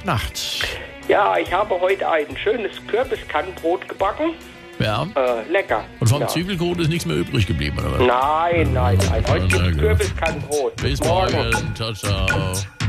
Gute Nacht. Ja, ich habe heute ein schönes Kürbiskannenbrot gebacken. Ja. Lecker. Und vom ja. Zwiebelbrot ist nichts mehr übrig geblieben, oder was? Nein. Heute Na gibt gut. Kürbiskannenbrot. Bis morgen. Ciao, ciao.